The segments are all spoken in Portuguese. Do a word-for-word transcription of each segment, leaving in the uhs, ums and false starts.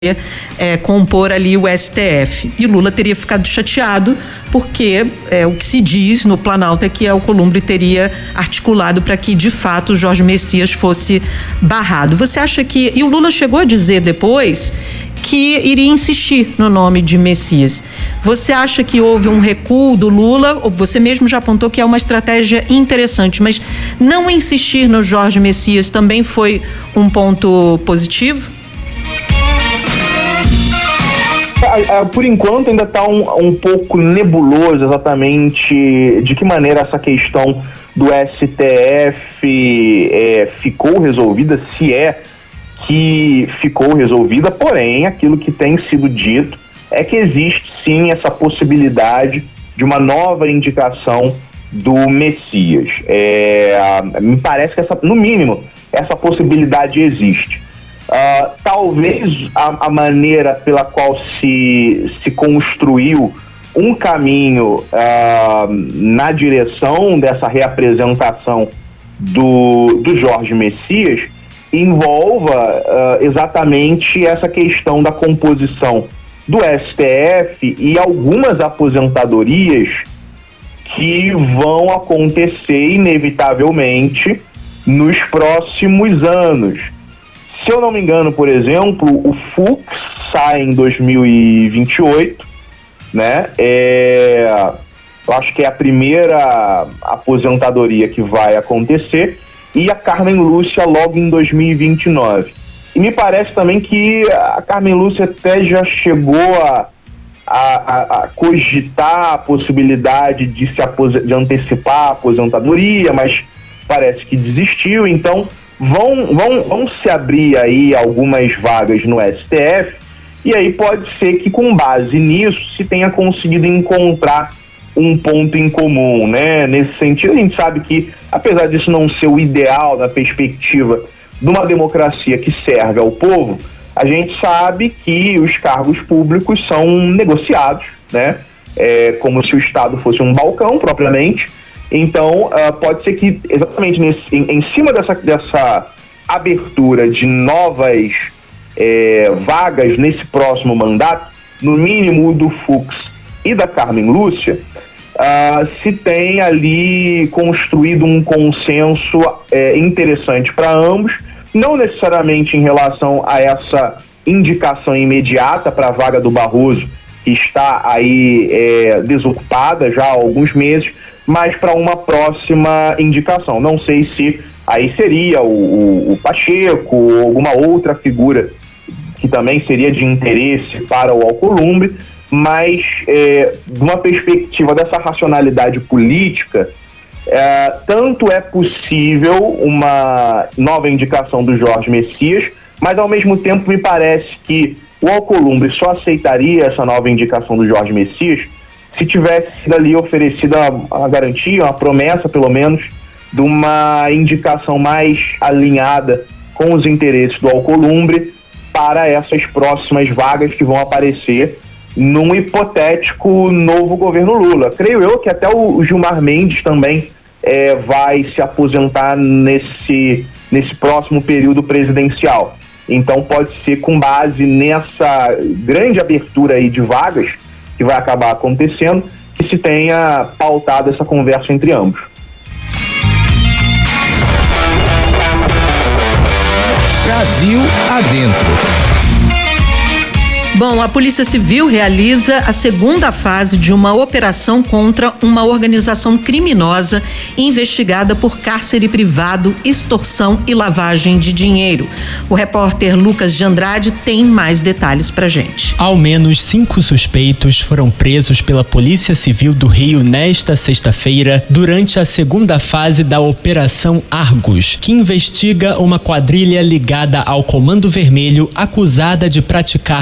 É, compor ali o S T F. E Lula teria ficado chateado porque é, o que se diz no Planalto é que a Alcolumbre teria articulado para que de fato o Jorge Messias fosse barrado. Você acha que... E o Lula chegou a dizer depois que iria insistir no nome de Messias. Você acha que houve um recuo do Lula? Você mesmo já apontou que é uma estratégia interessante, mas não insistir no Jorge Messias também foi um ponto positivo? Por enquanto ainda está um, um pouco nebuloso exatamente de que maneira essa questão do S T F é, ficou resolvida, se é que ficou resolvida, porém aquilo que tem sido dito é que existe sim essa possibilidade de uma nova indicação do Messias. É, me parece que essa, no mínimo essa possibilidade existe. Uh, talvez a, a maneira pela qual se, se construiu um caminho uh, na direção dessa reapresentação do, do Jorge Messias envolva uh, exatamente essa questão da composição do S T F e algumas aposentadorias que vão acontecer inevitavelmente nos próximos anos. Se eu não me engano, por exemplo, o Fux sai em dois mil e vinte e oito, né? É, eu acho que é a primeira aposentadoria que vai acontecer, e a Carmen Lúcia logo em dois mil e vinte e nove. E me parece também que a Carmen Lúcia até já chegou a, a, a cogitar a possibilidade de, se apos- de antecipar a aposentadoria, mas parece que desistiu. Então Vão, vão, vão se abrir aí algumas vagas no S T F, e aí pode ser que com base nisso se tenha conseguido encontrar um ponto em comum, né? Nesse sentido, a gente sabe que, apesar disso não ser o ideal na perspectiva de uma democracia que serve ao povo, a gente sabe que os cargos públicos são negociados, né? É como se o Estado fosse um balcão, propriamente. Então, uh, pode ser que exatamente nesse, em, em cima dessa, dessa abertura de novas é, vagas nesse próximo mandato, no mínimo o do Fux e da Carmen Lúcia, uh, se tem ali construído um consenso é, interessante para ambos, não necessariamente em relação a essa indicação imediata para a vaga do Barroso, que está aí é, desocupada já há alguns meses, mas para uma próxima indicação. Não sei se aí seria o, o, o Pacheco ou alguma outra figura que também seria de interesse para o Alcolumbre, mas é, de uma perspectiva dessa racionalidade política, é, tanto é possível uma nova indicação do Jorge Messias, mas ao mesmo tempo me parece que o Alcolumbre só aceitaria essa nova indicação do Jorge Messias se tivesse sido ali oferecida uma garantia, uma promessa pelo menos, de uma indicação mais alinhada com os interesses do Alcolumbre para essas próximas vagas que vão aparecer num hipotético novo governo Lula. Creio eu que até o Gilmar Mendes também é, vai se aposentar nesse, nesse próximo período presidencial. Então pode ser com base nessa grande abertura aí de vagas que vai acabar acontecendo, que se tenha pautado essa conversa entre ambos. Brasil adentro. Bom, a Polícia Civil realiza a segunda fase de uma operação contra uma organização criminosa investigada por cárcere privado, extorsão e lavagem de dinheiro. O repórter Lucas de Andrade tem mais detalhes pra gente. Ao menos cinco suspeitos foram presos pela Polícia Civil do Rio nesta sexta-feira durante a segunda fase da Operação Argos, que investiga uma quadrilha ligada ao Comando Vermelho acusada de praticar sequestro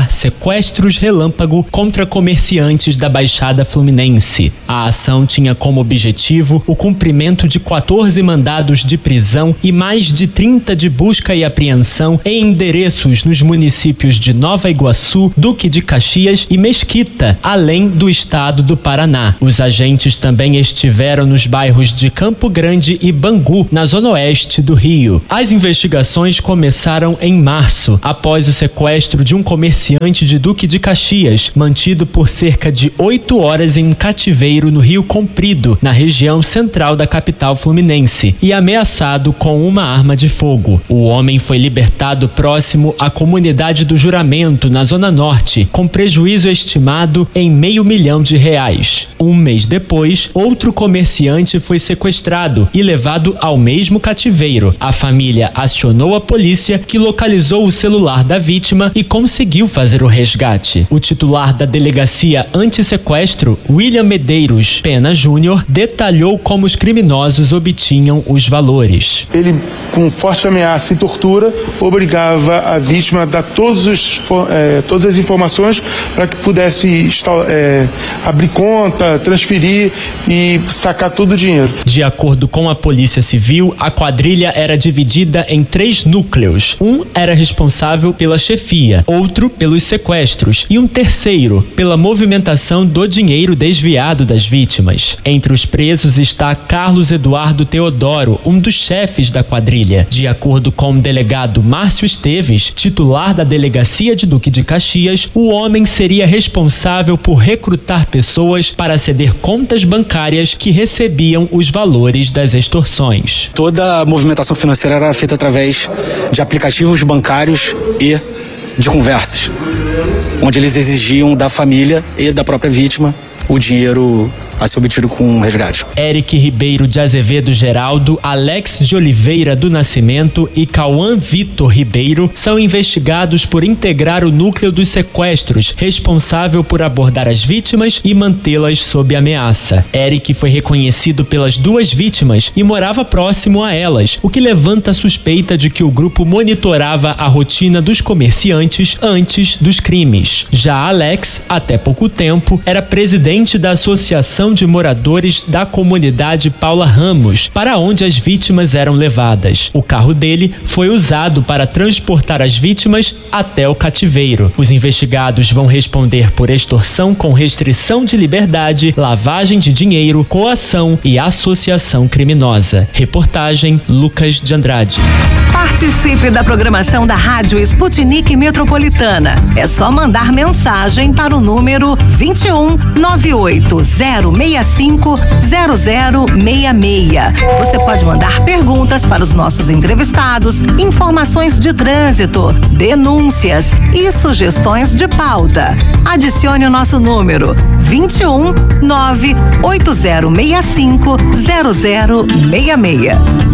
sequestros relâmpago contra comerciantes da Baixada Fluminense. A ação tinha como objetivo o cumprimento de quatorze mandados de prisão e mais de trinta de busca e apreensão em endereços nos municípios de Nova Iguaçu, Duque de Caxias e Mesquita, além do estado do Paraná. Os agentes também estiveram nos bairros de Campo Grande e Bangu, na zona oeste do Rio. As investigações começaram em março, após o sequestro de um comerciante de Duque de Caxias, mantido por cerca de oito horas em um cativeiro no Rio Comprido, na região central da capital fluminense, e ameaçado com uma arma de fogo. O homem foi libertado próximo à comunidade do Juramento, na zona norte, com prejuízo estimado em meio milhão de reais. Um mês depois, outro comerciante foi sequestrado e levado ao mesmo cativeiro. A família acionou a polícia, que localizou o celular da vítima e conseguiu fazer o resgate. O titular da delegacia anti-sequestro, William Medeiros Pena Júnior, detalhou como os criminosos obtinham os valores. Ele, com forte ameaça e tortura, obrigava a vítima a dar todos os, eh, todas as informações para que pudesse eh, abrir conta, transferir e sacar todo o dinheiro. De acordo com a Polícia Civil, a quadrilha era dividida em três núcleos. Um era responsável pela chefia, outro pelos sequestros e um terceiro pela movimentação do dinheiro desviado das vítimas. Entre os presos está Carlos Eduardo Teodoro, um dos chefes da quadrilha. De acordo com o delegado Márcio Esteves, titular da delegacia de Duque de Caxias, o homem seria responsável por recrutar pessoas para ceder contas bancárias que recebiam os valores das extorsões. Toda a movimentação financeira era feita através de aplicativos bancários e de conversas, onde eles exigiam da família e da própria vítima o dinheiro a ser obtido com um resgate. Eric Ribeiro de Azevedo Geraldo, Alex de Oliveira do Nascimento e Cauã Vitor Ribeiro são investigados por integrar o núcleo dos sequestros, responsável por abordar as vítimas e mantê-las sob ameaça. Eric foi reconhecido pelas duas vítimas e morava próximo a elas, o que levanta a suspeita de que o grupo monitorava a rotina dos comerciantes antes dos crimes. Já Alex, até pouco tempo, era presidente da Associação de Moradores da Comunidade Paula Ramos, para onde as vítimas eram levadas. O carro dele foi usado para transportar as vítimas até o cativeiro. Os investigados vão responder por extorsão com restrição de liberdade, lavagem de dinheiro, coação e associação criminosa. Reportagem Lucas de Andrade. Participe da programação da Rádio Sputnik Metropolitana. É só mandar mensagem para o número vinte e um, nove oito zero seis cinco, zero zero seis seis. Você pode mandar perguntas para os nossos entrevistados, informações de trânsito, denúncias e sugestões de pauta. Adicione o nosso número vinte e um, nove oito zero seis cinco, zero zero seis seis.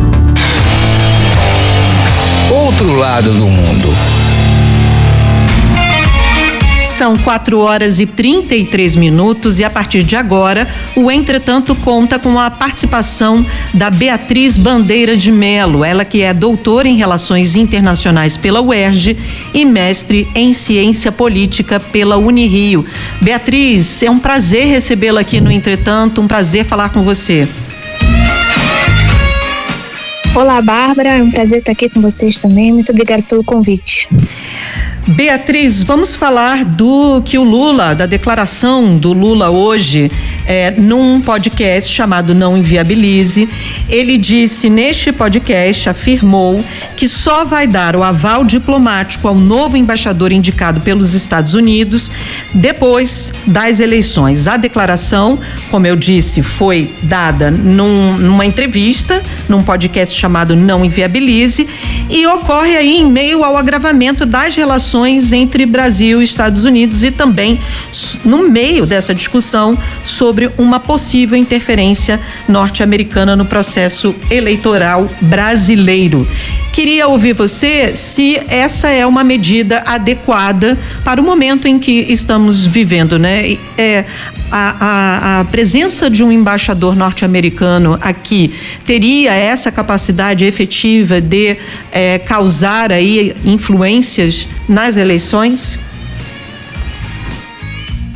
Outro lado do mundo. São quatro horas e trinta e três minutos e a partir de agora o Entretanto conta com a participação da Beatriz Bandeira de Melo, ela que é doutora em Relações Internacionais pela U E R J e mestre em Ciência Política pela Unirio. Beatriz, é um prazer recebê-la aqui no Entretanto, um prazer falar com você. Olá, Bárbara, é um prazer estar aqui com vocês também, muito obrigada pelo convite. Beatriz, vamos falar do que o Lula, da declaração do Lula hoje, é, num podcast chamado Não Inviabilize. Ele disse neste podcast, afirmou que só vai dar o aval diplomático ao novo embaixador indicado pelos Estados Unidos depois das eleições. A declaração, como eu disse, foi dada num, numa entrevista, num podcast chamado Não Inviabilize, e ocorre aí em meio ao agravamento das relações entre Brasil e Estados Unidos e também no meio dessa discussão sobre uma possível interferência norte-americana no processo eleitoral brasileiro. Queria ouvir você se essa é uma medida adequada para o momento em que estamos vivendo, né? É, a, a, a presença de um embaixador norte-americano aqui teria essa capacidade efetiva de é, causar aí influências nas eleições?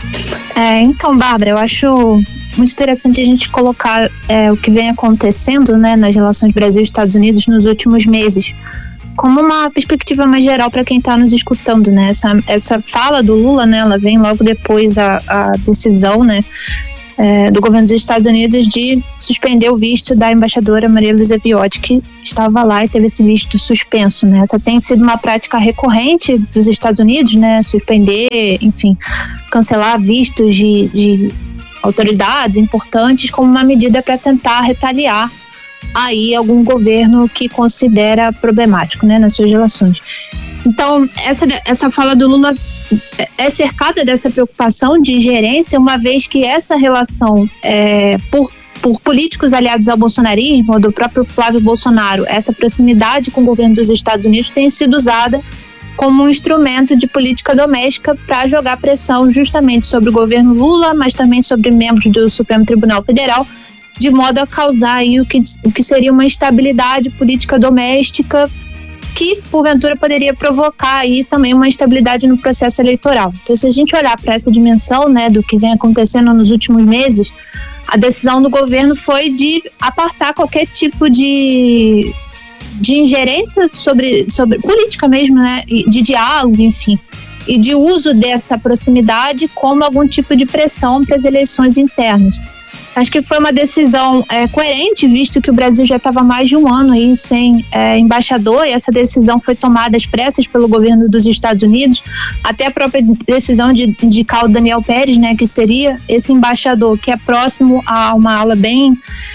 É, então, Bárbara, eu acho muito interessante a gente colocar é, o que vem acontecendo, né, nas relações Brasil e Estados Unidos nos últimos meses, como uma perspectiva mais geral para quem está nos escutando, né? Essa, essa fala do Lula, né, ela vem logo depois a, a decisão, né, é, do governo dos Estados Unidos de suspender o visto da embaixadora Maria Luísa Viotti, que estava lá e teve esse visto suspenso, né? Essa tem sido uma prática recorrente dos Estados Unidos, né? Suspender, enfim, cancelar vistos de, de autoridades importantes como uma medida para tentar retaliar aí algum governo que considera problemático, né, nas suas relações. Então, essa, essa fala do Lula é cercada dessa preocupação de ingerência, uma vez que essa relação é, por, por políticos aliados ao bolsonarismo, ou do próprio Flávio Bolsonaro, essa proximidade com o governo dos Estados Unidos tem sido usada como um instrumento de política doméstica para jogar pressão justamente sobre o governo Lula, mas também sobre membros do Supremo Tribunal Federal, de modo a causar aí o que, o que seria uma instabilidade política doméstica que, porventura, poderia provocar aí também uma instabilidade no processo eleitoral. Então, se a gente olhar para essa dimensão, né, do que vem acontecendo nos últimos meses, a decisão do governo foi de apartar qualquer tipo de, de ingerência sobre, sobre política mesmo, né, de diálogo, enfim, e de uso dessa proximidade como algum tipo de pressão para as eleições internas. Acho que foi uma decisão é, coerente, visto que o Brasil já estava mais de um ano aí sem é, embaixador, e essa decisão foi tomada às pressas pelo governo dos Estados Unidos, até a própria decisão de indicar o Daniel Pérez, né, que seria esse embaixador que é próximo a uma ala bem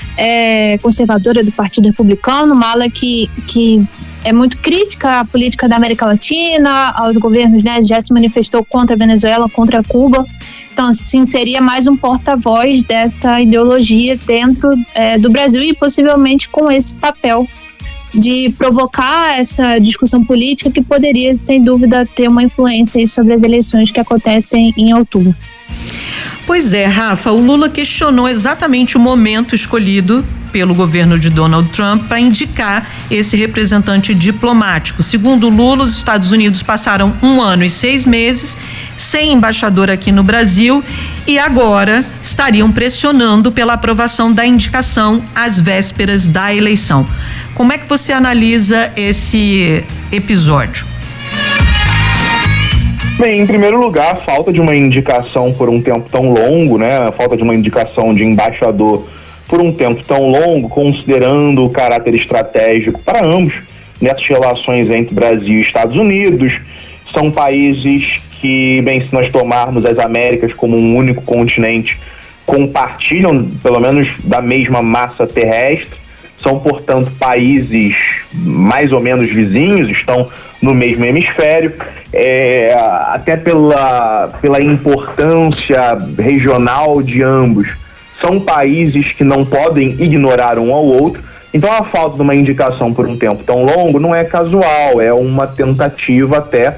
é, conservadora do Partido Republicano, uma ala que, que é muito crítica à política da América Latina, aos governos, né, já se manifestou contra a Venezuela, contra Cuba. Então, assim, seria mais um porta-voz dessa ideologia dentro é, do Brasil e possivelmente com esse papel de provocar essa discussão política que poderia, sem dúvida, ter uma influência aí sobre as eleições que acontecem em outubro. Pois é, Rafa, o Lula questionou exatamente o momento escolhido pelo governo de Donald Trump para indicar esse representante diplomático. Segundo o Lula, os Estados Unidos passaram um ano e seis meses sem embaixador aqui no Brasil e agora estariam pressionando pela aprovação da indicação às vésperas da eleição. Como é que você analisa esse episódio? Bem, em primeiro lugar, a falta de uma indicação por um tempo tão longo, né? A falta de uma indicação de embaixador por um tempo tão longo, considerando o caráter estratégico para ambos nessas relações entre Brasil e Estados Unidos. São países que, bem, se nós tomarmos as Américas como um único continente, compartilham pelo menos da mesma massa terrestre. São, portanto, países mais ou menos vizinhos, estão no mesmo hemisfério, é, até pela, pela importância regional de ambos. São países que não podem ignorar um ao outro, então a falta de uma indicação por um tempo tão longo não é casual, é uma tentativa até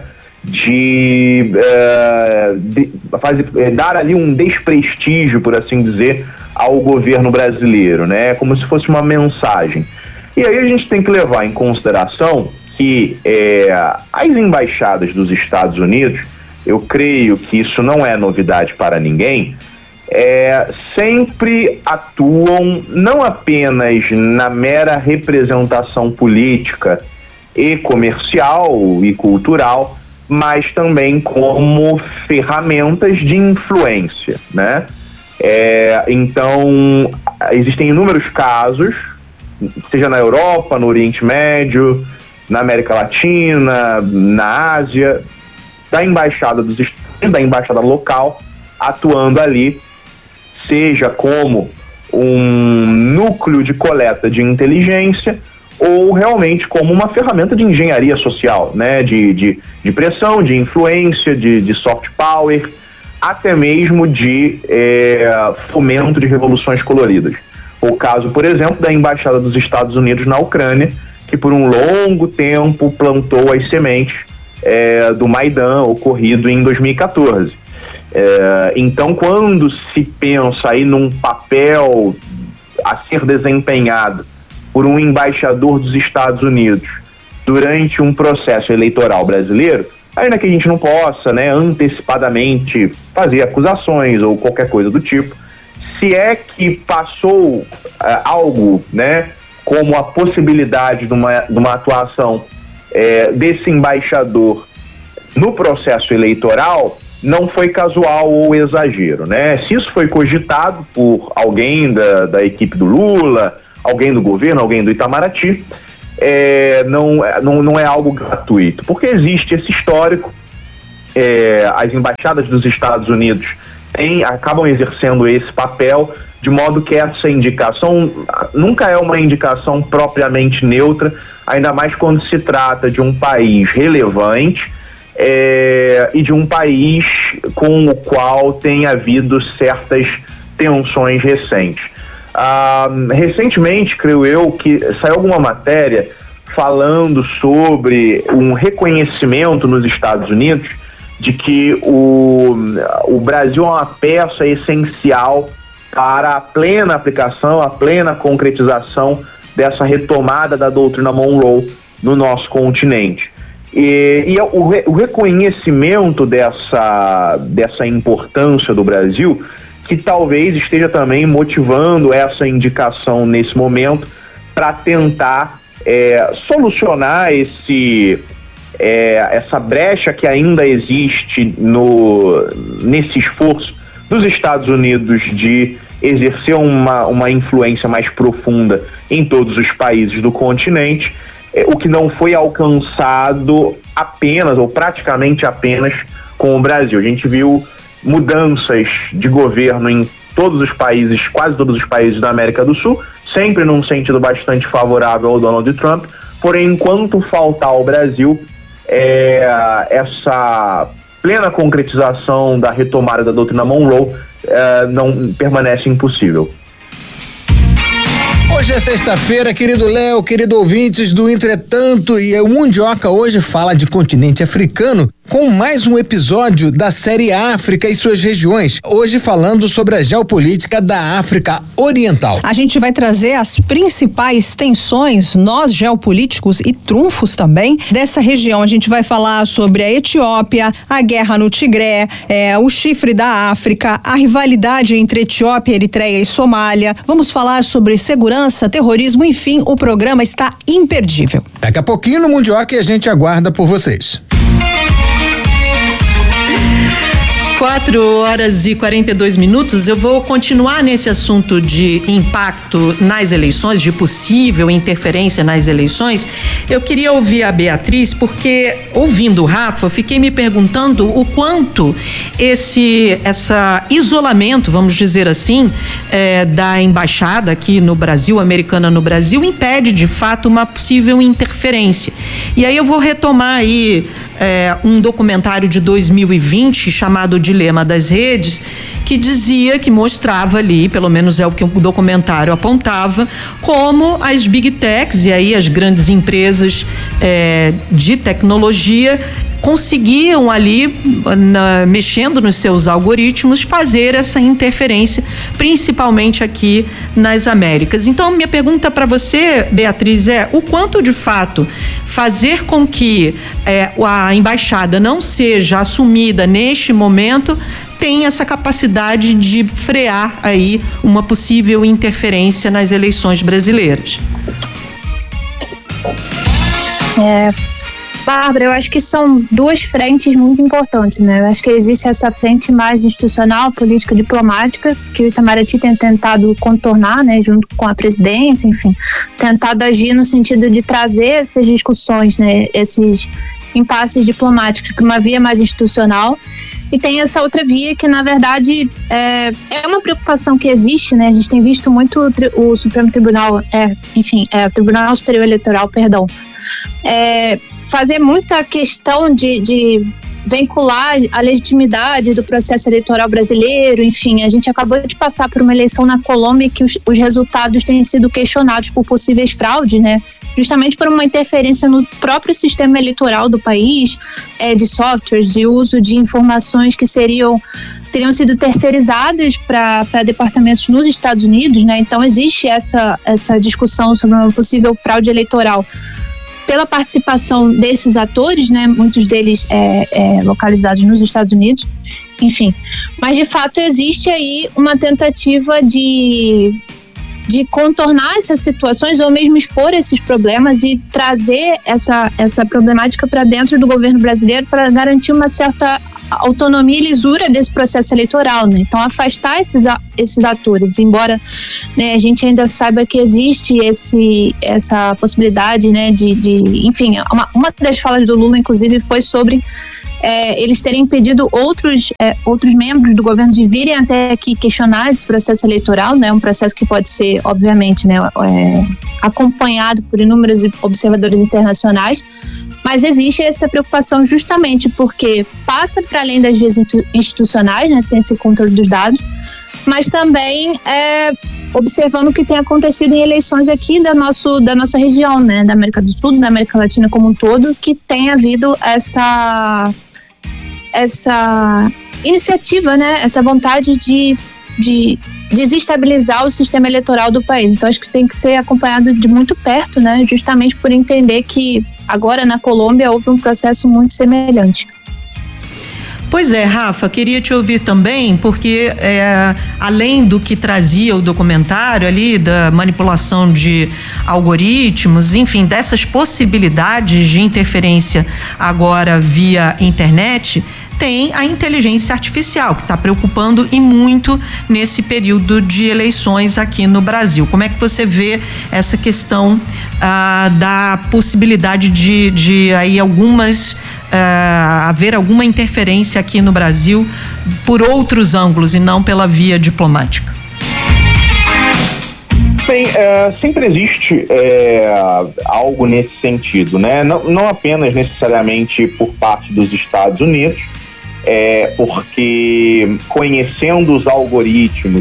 de, é, de fazer, é, dar ali um desprestígio, por assim dizer, ao governo brasileiro, né? Como se fosse uma mensagem. E aí a gente tem que levar em consideração que é, as embaixadas dos Estados Unidos, eu creio que isso não é novidade para ninguém, é, sempre atuam não apenas na mera representação política e comercial e cultural, mas também como ferramentas de influência, né? É, então, existem inúmeros casos, seja na Europa, no Oriente Médio, na América Latina, na Ásia, da embaixada dos da embaixada local atuando ali, seja como um núcleo de coleta de inteligência ou realmente como uma ferramenta de engenharia social, né? de, de, de pressão, de influência, de, de soft power, até mesmo de é, fomento de revoluções coloridas. O caso, por exemplo, da Embaixada dos Estados Unidos na Ucrânia, que por um longo tempo plantou as sementes é, do Maidan, ocorrido em dois mil e quatorze. É, então, quando se pensa aí num papel a ser desempenhado por um embaixador dos Estados Unidos durante um processo eleitoral brasileiro, ainda que a gente não possa, né, antecipadamente fazer acusações ou qualquer coisa do tipo, se é que passou uh, algo, né, como a possibilidade de uma, de uma atuação é, desse embaixador no processo eleitoral, não foi casual ou exagero, né? Se isso foi cogitado por alguém da, da equipe do Lula, alguém do governo, alguém do Itamaraty, é, não, não, não é algo gratuito, porque existe esse histórico, é, as embaixadas dos Estados Unidos têm, acabam exercendo esse papel, de modo que essa indicação nunca é uma indicação propriamente neutra, ainda mais quando se trata de um país relevante é, e de um país com o qual tem havido certas tensões recentes. Ah, recentemente, creio eu, que saiu alguma matéria falando sobre um reconhecimento nos Estados Unidos de que o, o Brasil é uma peça essencial para a plena aplicação, a plena concretização dessa retomada da doutrina Monroe no nosso continente. E, e o, o reconhecimento dessa, dessa importância do Brasil, que talvez esteja também motivando essa indicação nesse momento para tentar é, solucionar esse, é, essa brecha que ainda existe no, nesse esforço dos Estados Unidos de exercer uma, uma influência mais profunda em todos os países do continente, é, o que não foi alcançado apenas, ou praticamente apenas, com o Brasil. A gente viu mudanças de governo em todos os países, quase todos os países da América do Sul, sempre num sentido bastante favorável ao Donald Trump, porém, enquanto faltar ao Brasil é, essa plena concretização da retomada da doutrina Monroe, é, não permanece impossível. Hoje é sexta-feira, querido Léo, querido ouvintes do Entretanto, e o Mundioca hoje fala de continente africano com mais um episódio da série África e suas regiões. Hoje falando sobre a geopolítica da África Oriental. A gente vai trazer as principais tensões, nós geopolíticos e trunfos também, dessa região. A gente vai falar sobre a Etiópia, a guerra no Tigré, é, o chifre da África, a rivalidade entre Etiópia, Eritreia e Somália. Vamos falar sobre segurança, terrorismo, enfim, o programa está imperdível. Daqui a pouquinho no Mundioca e a gente aguarda por vocês. quatro horas e quarenta e dois minutos, eu vou continuar nesse assunto de impacto nas eleições, de possível interferência nas eleições. Eu queria ouvir a Beatriz, porque ouvindo o Rafa, eu fiquei me perguntando o quanto esse essa isolamento, vamos dizer assim, é, da embaixada aqui no Brasil, americana no Brasil, impede de fato uma possível interferência. E aí eu vou retomar aí é, um documentário de dois mil e vinte chamado Dilema das Redes, que dizia, que mostrava ali, pelo menos é o que o documentário apontava, como as big techs e aí as grandes empresas é, de tecnologia conseguiam ali, na, mexendo nos seus algoritmos, fazer essa interferência, principalmente aqui nas Américas. Então, minha pergunta para você, Beatriz, é o quanto de fato fazer com que é, a embaixada não seja assumida neste momento tem essa capacidade de frear aí uma possível interferência nas eleições brasileiras. É, Bárbara, eu acho que são duas frentes muito importantes, né? Eu acho que existe essa frente mais institucional, política, diplomática, que o Itamaraty tem tentado contornar, né, junto com a presidência, enfim, tentado agir no sentido de trazer essas discussões, né, esses impasses diplomáticos para uma via mais institucional. E tem essa outra via que, na verdade, é, é uma preocupação que existe, né? A gente tem visto muito o, o Supremo Tribunal, é, enfim, é, o Tribunal Superior Eleitoral, perdão, é, fazer muita questão de, de vincular a legitimidade do processo eleitoral brasileiro. Enfim, a gente acabou de passar por uma eleição na Colômbia que os, os resultados têm sido questionados por possíveis fraudes, né? Justamente por uma interferência no próprio sistema eleitoral do país, é, de softwares, de uso de informações que seriam, teriam sido terceirizadas para departamentos nos Estados Unidos, né? Então existe essa, essa discussão sobre uma possível fraude eleitoral pela participação desses atores, né, muitos deles é, é, localizados nos Estados Unidos, enfim. Mas, de fato, existe aí uma tentativa de, de contornar essas situações ou mesmo expor esses problemas e trazer essa, essa problemática para dentro do governo brasileiro para garantir uma certa autonomia e lisura desse processo eleitoral, né? Então, afastar esses, esses atores, embora, né, a gente ainda saiba que existe esse, essa possibilidade, né, de, de enfim, uma, uma das falas do Lula, inclusive, foi sobre é, eles terem impedido outros, é, outros membros do governo de virem até aqui questionar esse processo eleitoral, né, um processo que pode ser, obviamente, né, é, acompanhado por inúmeros observadores internacionais. Mas existe essa preocupação justamente porque passa para além das vias institucionais, né, tem esse controle dos dados, mas também é, observando o que tem acontecido em eleições aqui da, nosso, da nossa região, né, da América do Sul, da América Latina como um todo, que tem havido essa, essa iniciativa, né, essa vontade de, de desestabilizar o sistema eleitoral do país. Então, acho que tem que ser acompanhado de muito perto, né, justamente por entender que agora na Colômbia houve um processo muito semelhante. Pois é, Rafa, queria te ouvir também, porque é, além do que trazia o documentário ali, da manipulação de algoritmos, enfim, dessas possibilidades de interferência agora via internet, tem a inteligência artificial, que está preocupando e muito nesse período de eleições aqui no Brasil. Como é que você vê essa questão ah, da possibilidade de, de aí algumas ah, haver alguma interferência aqui no Brasil por outros ângulos e não pela via diplomática? Bem, é, sempre existe é, algo nesse sentido, né? Não, não apenas necessariamente por parte dos Estados Unidos, É, porque conhecendo os algoritmos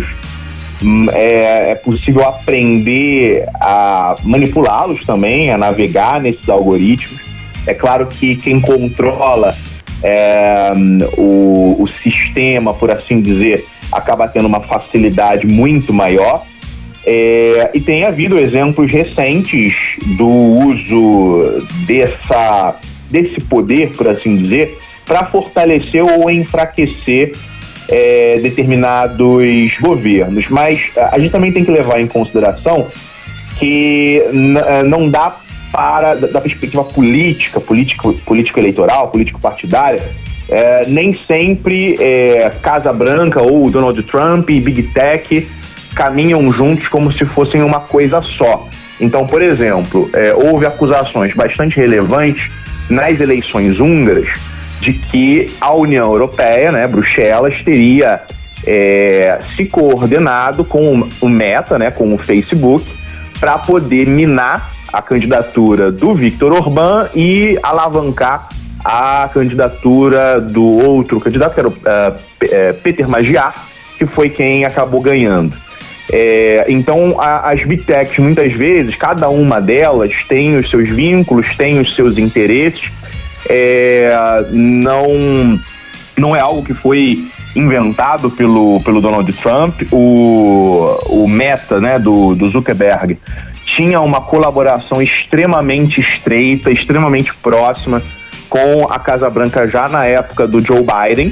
é, é possível aprender a manipulá-los também, a navegar nesses algoritmos. É claro que quem controla é, o, o sistema, por assim dizer, acaba tendo uma facilidade muito maior. É, e tem havido exemplos recentes do uso dessa, desse poder, por assim dizer, para fortalecer ou enfraquecer é, determinados governos. Mas a gente também tem que levar em consideração que n- não dá para, da perspectiva política, político, político-eleitoral, político-partidária, é, nem sempre é, Casa Branca ou Donald Trump e Big Tech caminham juntos como se fossem uma coisa só. Então, por exemplo, é, houve acusações bastante relevantes nas eleições húngaras de que a União Europeia, né, Bruxelas, teria é, se coordenado com o Meta, né, com o Facebook, para poder minar a candidatura do Viktor Orbán e alavancar a candidatura do outro candidato, que era o uh, Peter Magyar, que foi quem acabou ganhando. É, então, a, as Big Techs, muitas vezes, cada uma delas tem os seus vínculos, tem os seus interesses. É, não, não é algo que foi inventado pelo, pelo Donald Trump. O, o Meta, né, do, do Zuckerberg, tinha uma colaboração extremamente estreita, extremamente próxima com a Casa Branca já na época do Joe Biden.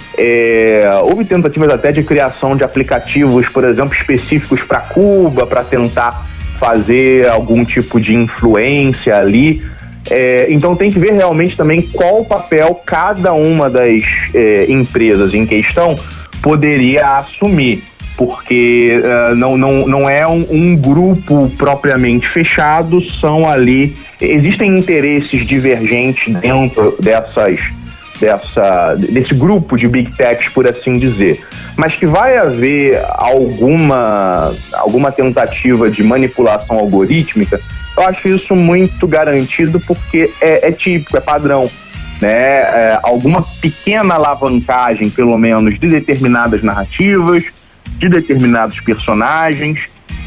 É, houve tentativas até de criação de aplicativos, por exemplo, específicos para Cuba, para tentar fazer algum tipo de influência ali. É, então tem que ver realmente também qual papel cada uma das é, empresas em questão poderia assumir, porque uh, não, não, não é um, um grupo propriamente fechado, são ali, existem interesses divergentes dentro dessas, dessa, desse grupo de Big Techs, por assim dizer, mas que vai haver alguma, alguma tentativa de manipulação algorítmica. Eu acho isso muito garantido porque é, é típico, é padrão, né? É, alguma pequena alavancagem, pelo menos, de determinadas narrativas, de determinados personagens,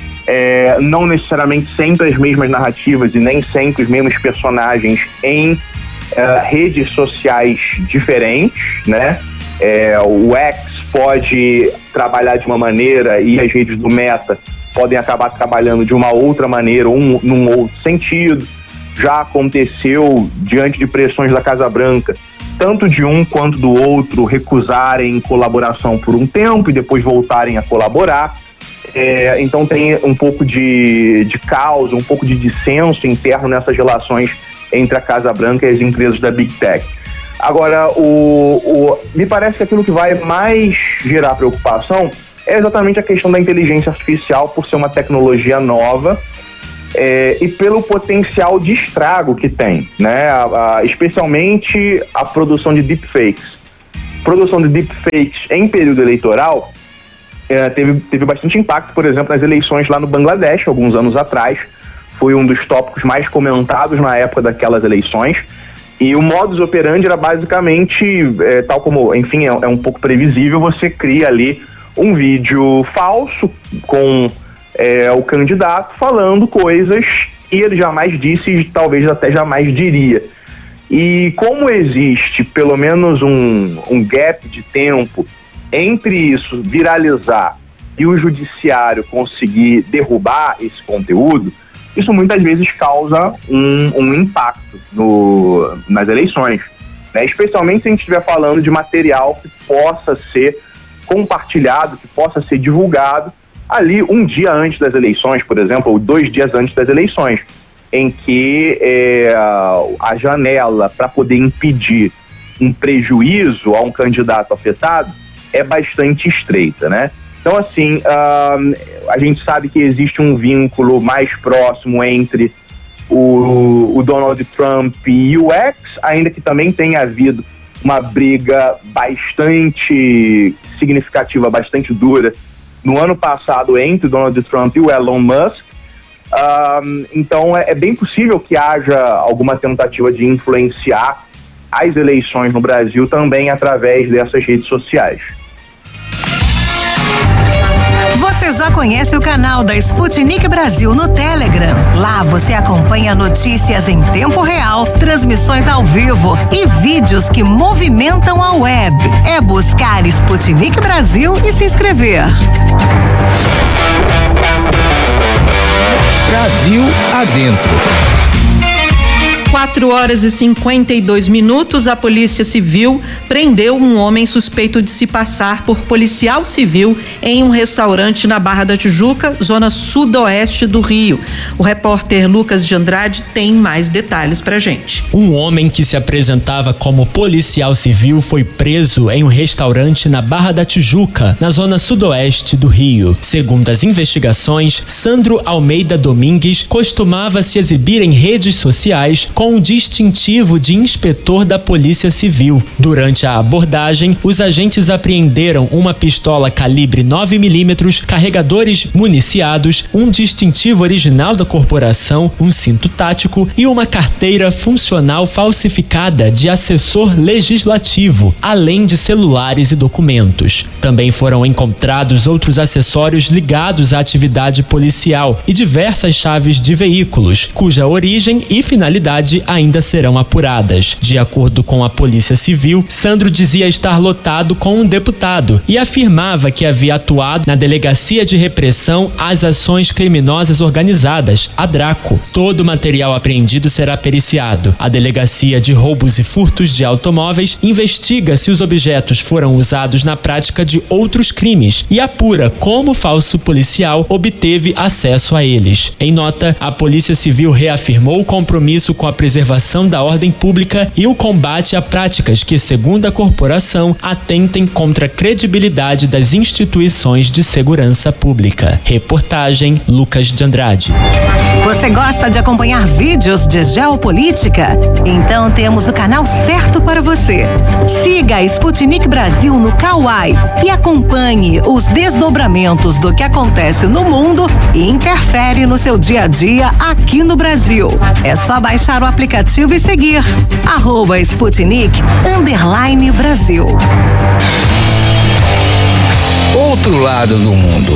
é, não necessariamente sempre as mesmas narrativas e nem sempre os mesmos personagens em é, redes sociais diferentes, né? É, o X pode trabalhar de uma maneira e as redes do Meta podem acabar trabalhando de uma outra maneira, um, num outro sentido. já aconteceu diante de pressões da Casa Branca, tanto de um quanto do outro recusarem colaboração por um tempo e depois voltarem a colaborar. É, então tem um pouco de, de caos, um pouco de dissenso interno nessas relações entre a Casa Branca e as empresas da Big Tech. Agora, o, o, me parece que aquilo que vai mais gerar preocupação é exatamente a questão da inteligência artificial, por ser uma tecnologia nova, é, e pelo potencial de estrago que tem, né? A, a, especialmente a produção de deepfakes. Produção de deepfakes em período eleitoral é, teve, teve bastante impacto, por exemplo, nas eleições lá no Bangladesh, alguns anos atrás. Foi um dos tópicos mais comentados na época daquelas eleições. E o modus operandi era basicamente, é, tal como, enfim, é, é um pouco previsível, você cria ali um vídeo falso com é, o candidato falando coisas que ele jamais disse e talvez até jamais diria. E como existe pelo menos um, um gap de tempo entre isso viralizar e o judiciário conseguir derrubar esse conteúdo, isso muitas vezes causa um, um impacto no, nas eleições, né? Especialmente se a gente estiver falando de material que possa ser compartilhado, que possa ser divulgado ali um dia antes das eleições, por exemplo, ou dois dias antes das eleições, em que é, a janela para poder impedir um prejuízo a um candidato afetado é bastante estreita, né? Então, assim, uh, a gente sabe que existe um vínculo mais próximo entre o, o Donald Trump e o X, ainda que também tenha havido uma briga bastante significativa, bastante dura no ano passado entre o Donald Trump e o Elon Musk. Uh, então, é, é bem possível que haja alguma tentativa de influenciar as eleições no Brasil também através dessas redes sociais. Você já conhece o canal da Sputnik Brasil no Telegram? Lá você acompanha notícias em tempo real, transmissões ao vivo e vídeos que movimentam a web. É buscar Sputnik Brasil e se inscrever. Brasil Adentro. quatro horas e cinquenta e dois minutos, a Polícia Civil prendeu um homem suspeito de se passar por policial civil em um restaurante na Barra da Tijuca, zona sudoeste do Rio. O repórter Lucas de Andrade tem mais detalhes pra gente. Um homem que se apresentava como policial civil foi preso em um restaurante na Barra da Tijuca, na zona sudoeste do Rio. Segundo as investigações, Sandro Almeida Domingues costumava se exibir em redes sociais com o distintivo de inspetor da Polícia Civil. Durante a abordagem, os agentes apreenderam uma pistola calibre nove milímetros, carregadores municiados, um distintivo original da corporação, um cinto tático e uma carteira funcional falsificada de assessor legislativo, além de celulares e documentos. Também foram encontrados outros acessórios ligados à atividade policial e diversas chaves de veículos, cuja origem e finalidade ainda serão apuradas. De acordo com a Polícia Civil, Sandro dizia estar lotado com um deputado e afirmava que havia atuado na Delegacia de Repressão às Ações Criminosas Organizadas, a DRACO. Todo o material apreendido será periciado. A Delegacia de Roubos e Furtos de Automóveis investiga se os objetos foram usados na prática de outros crimes e apura como o falso policial obteve acesso a eles. Em nota, a Polícia Civil reafirmou o compromisso com a preservação da ordem pública e o combate a práticas que, segundo a corporação, atentem contra a credibilidade das instituições de segurança pública. Reportagem Lucas de Andrade. Você gosta de acompanhar vídeos de geopolítica? Então temos o canal certo para você. Siga a Sputnik Brasil no Kawai e acompanhe os desdobramentos do que acontece no mundo e interfere no seu dia a dia aqui no Brasil. É só baixar o aplicativo e seguir arroba Sputnik underline Brasil. Outro lado do mundo.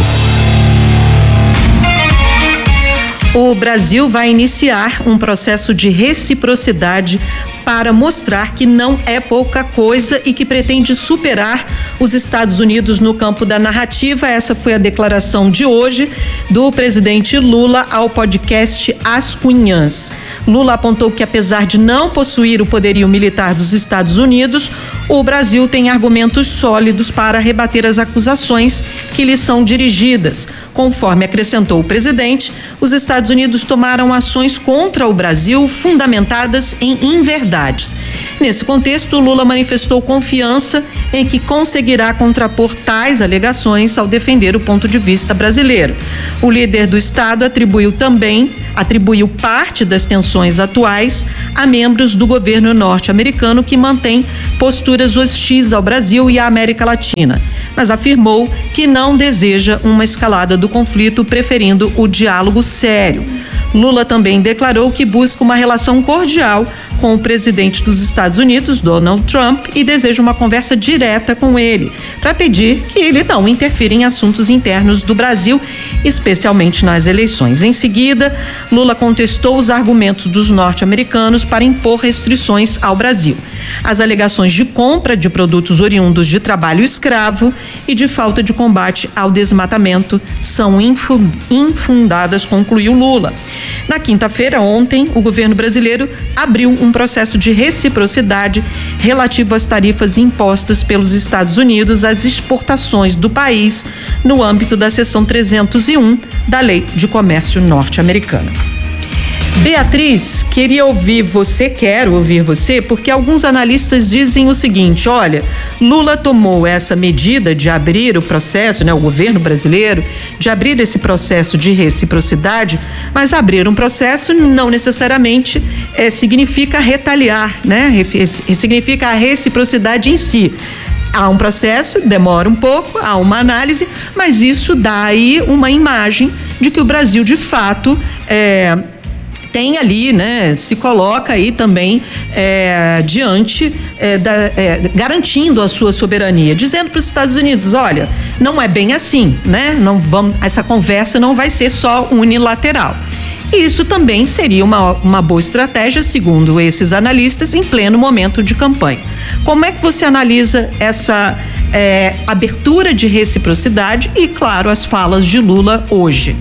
O Brasil vai iniciar um processo de reciprocidade para mostrar que não é pouca coisa e que pretende superar os Estados Unidos no campo da narrativa. Essa foi a declaração de hoje do presidente Lula ao podcast As Cunhãs. Lula apontou que, apesar de não possuir o poderio militar dos Estados Unidos, o Brasil tem argumentos sólidos para rebater as acusações que lhe são dirigidas. Conforme acrescentou o presidente, os Estados Unidos tomaram ações contra o Brasil fundamentadas em inverdades. Nesse contexto, Lula manifestou confiança em que conseguirá contrapor tais alegações ao defender o ponto de vista brasileiro. O líder do Estado atribuiu também, atribuiu parte das tensões atuais a membros do governo norte-americano que mantém posturas hostis ao Brasil e à América Latina, mas afirmou que não deseja uma escalada do conflito, preferindo o diálogo sério. Lula também declarou que busca uma relação cordial com o presidente dos Estados Unidos, Donald Trump, e deseja uma conversa direta com ele, para pedir que ele não interfira em assuntos internos do Brasil, especialmente nas eleições. Em seguida, Lula contestou os argumentos dos norte-americanos para impor restrições ao Brasil. As alegações de compra de produtos oriundos de trabalho escravo e de falta de combate ao desmatamento são infundadas, concluiu Lula. Na quinta-feira, ontem, o governo brasileiro abriu um processo de reciprocidade relativo às tarifas impostas pelos Estados Unidos às exportações do país no âmbito da seção trezentos e um da Lei de Comércio Norte-Americana. Beatriz, queria ouvir você, quero ouvir você, porque alguns analistas dizem o seguinte: olha, Lula tomou essa medida de abrir o processo, né, o governo brasileiro, de abrir esse processo de reciprocidade, mas abrir um processo não necessariamente é, significa retaliar, né, significa a reciprocidade em si. Há um processo, demora um pouco, há uma análise, mas isso dá aí uma imagem de que o Brasil, de fato, é, tem ali, né, se coloca aí também é, diante, é, da, é, garantindo a sua soberania, dizendo para os Estados Unidos: olha, não é bem assim, né? Não vamos, essa conversa não vai ser só unilateral. E isso também seria uma, uma boa estratégia, segundo esses analistas, em pleno momento de campanha. Como é que você analisa essa é, abertura de reciprocidade e, claro, as falas de Lula hoje?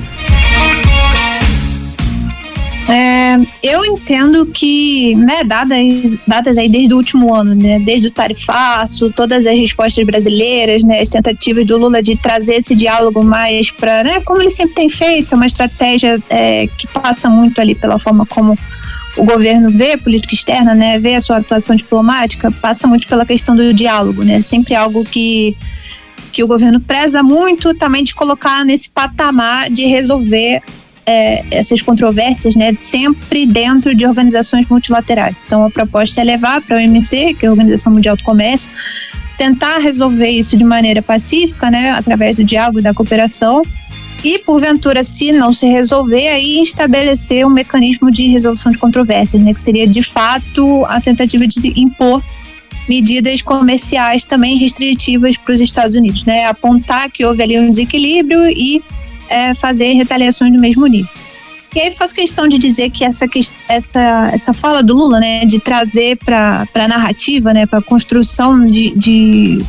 É, eu entendo que, né, dadas, dadas aí desde o último ano, né, desde o tarifaço, todas as respostas brasileiras, né, as tentativas do Lula de trazer esse diálogo mais para, né, como ele sempre tem feito, uma estratégia é, que passa muito ali pela forma como o governo vê a política externa, né, vê a sua atuação diplomática, passa muito pela questão do diálogo, né, sempre algo que que o governo preza muito também de colocar nesse patamar de resolver É, essas controvérsias, né, sempre dentro de organizações multilaterais. Então a proposta é levar para a O M C, que é a Organização Mundial do Comércio, tentar resolver isso de maneira pacífica, né, através do diálogo e da cooperação, e porventura, se não se resolver, aí estabelecer um mecanismo de resolução de controvérsias, né, que seria de fato a tentativa de impor medidas comerciais também restritivas para os Estados Unidos, né, apontar que houve ali um desequilíbrio e É fazer retaliações do mesmo nível. E aí faço questão de dizer que essa, essa, essa fala do Lula, né, de trazer para a narrativa, né, para a construção de, de...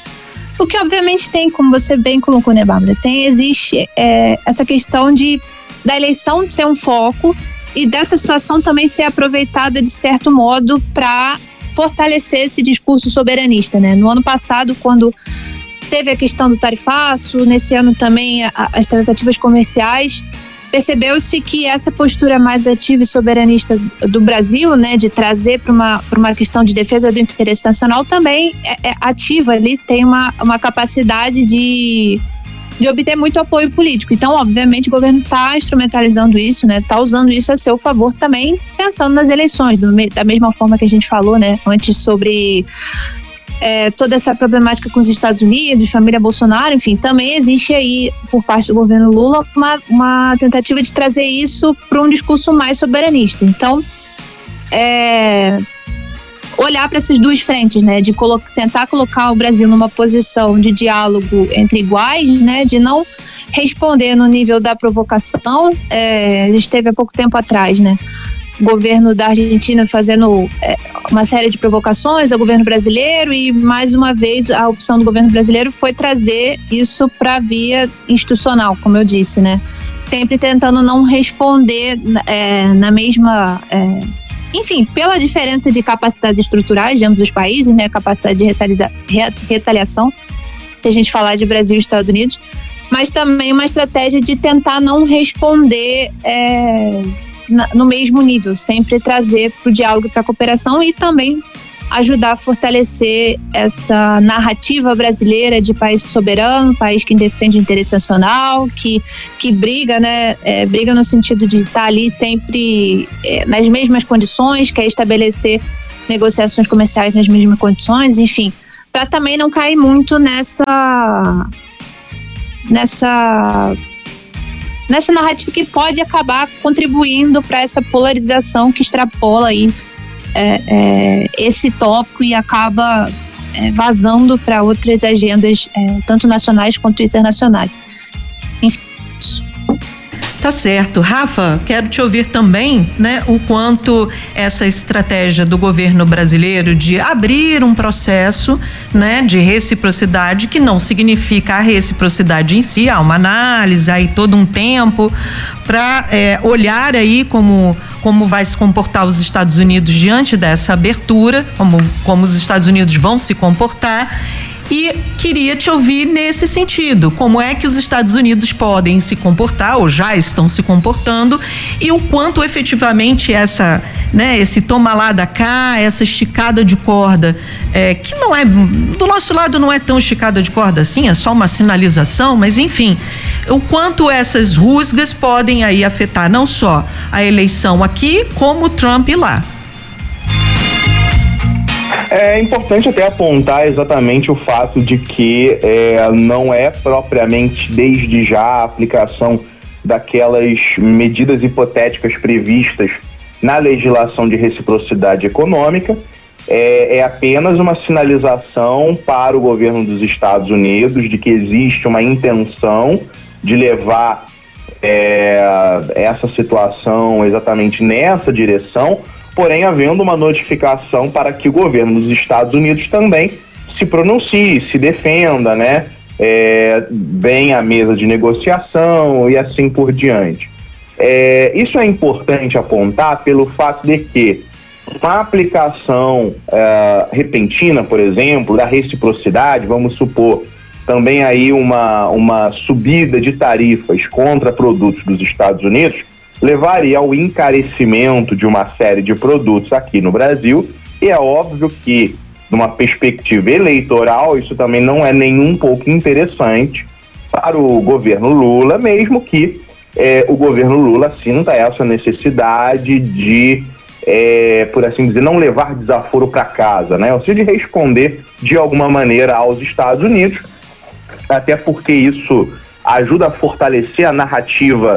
O que obviamente tem, como você bem colocou, né, Bárbara, tem, existe é, essa questão de, da eleição de ser um foco e dessa situação também ser aproveitada de certo modo para fortalecer esse discurso soberanista, né? No ano passado, quando teve a questão do tarifaço, nesse ano também a, as tratativas comerciais, percebeu-se que essa postura mais ativa e soberanista do Brasil, né, de trazer para uma, para uma questão de defesa do interesse nacional, também é, é ativa ali, tem uma, uma capacidade de, de obter muito apoio político. Então, obviamente, o governo está instrumentalizando isso, né, está usando isso a seu favor também, pensando nas eleições, do, da mesma forma que a gente falou, né, antes sobre É, toda essa problemática com os Estados Unidos, família Bolsonaro, enfim, também existe aí, por parte do governo Lula, uma, uma tentativa de trazer isso para um discurso mais soberanista. Então, é, olhar para essas duas frentes, né, de colo- tentar colocar o Brasil numa posição de diálogo entre iguais, né, de não responder no nível da provocação. É, a gente teve há pouco tempo atrás, né, o governo da Argentina fazendo é, uma série de provocações ao governo brasileiro, e mais uma vez a opção do governo brasileiro foi trazer isso para a via institucional, como eu disse, né? sempre tentando não responder é, na mesma... É, enfim, pela diferença de capacidades estruturais de ambos os países, né, capacidade de retaliza, retaliação, se a gente falar de Brasil e Estados Unidos, mas também uma estratégia de tentar não responder é, na, no mesmo nível, sempre trazer para o diálogo e para a cooperação e também ajudar a fortalecer essa narrativa brasileira de país soberano, país que defende o interesse nacional, que, que briga, né, é, briga no sentido de estar ali sempre é, nas mesmas condições, quer estabelecer negociações comerciais nas mesmas condições, enfim, para também não cair muito nessa nessa nessa narrativa que pode acabar contribuindo para essa polarização que extrapola aí É, é, esse tópico e acaba é, vazando para outras agendas, é, tanto nacionais quanto internacionais. Enfim. Tá certo. Rafa, quero te ouvir também, né, o quanto essa estratégia do governo brasileiro de abrir um processo, né, de reciprocidade, que não significa a reciprocidade em si, há uma análise, aí todo um tempo para é, olhar aí como como vai se comportar os Estados Unidos diante dessa abertura, como como os Estados Unidos vão se comportar. E queria te ouvir nesse sentido, como é que os Estados Unidos podem se comportar ou já estão se comportando e o quanto efetivamente essa, né, esse toma lá da cá, essa esticada de corda, é, que não é, do nosso lado não é tão esticada de corda assim, é só uma sinalização, mas enfim, o quanto essas rusgas podem aí afetar não só a eleição aqui, como o Trump lá. É importante até apontar exatamente o fato de que é, não é propriamente desde já a aplicação daquelas medidas hipotéticas previstas na legislação de reciprocidade econômica, é, é apenas uma sinalização para o governo dos Estados Unidos de que existe uma intenção de levar é, essa situação exatamente nessa direção, porém havendo uma notificação para que o governo dos Estados Unidos também se pronuncie, se defenda, né? É, venha à mesa de negociação e assim por diante. É, isso é importante apontar pelo fato de que uma aplicação é, repentina, por exemplo, da reciprocidade, vamos supor, também aí uma, uma subida de tarifas contra produtos dos Estados Unidos, levaria ao encarecimento de uma série de produtos aqui no Brasil, e é óbvio que, numa perspectiva eleitoral, isso também não é nem um pouco interessante para o governo Lula, mesmo que é, o governo Lula sinta essa necessidade de, é, por assim dizer, não levar desaforo para casa, né? Ou seja, de responder de alguma maneira aos Estados Unidos, até porque isso ajuda a fortalecer a narrativa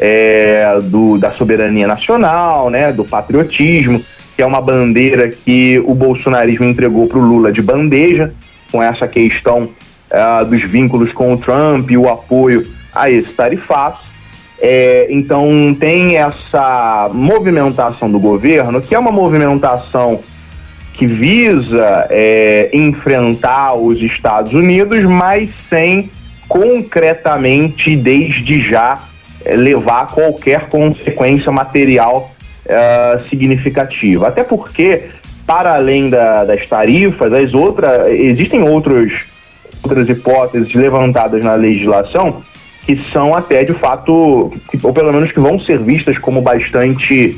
É, do, da soberania nacional, né, do patriotismo, que é uma bandeira que o bolsonarismo entregou para o Lula de bandeja, com essa questão uh, dos vínculos com o Trump e o apoio a esse tarifaço. É, então tem essa movimentação do governo, que é uma movimentação que visa é, enfrentar os Estados Unidos, mas sem concretamente, desde já, levar qualquer consequência material uh, significativa. Até porque, para além da, das tarifas, as outras, existem outros, outras hipóteses levantadas na legislação que são até, de fato, que, ou pelo menos que vão ser vistas como bastante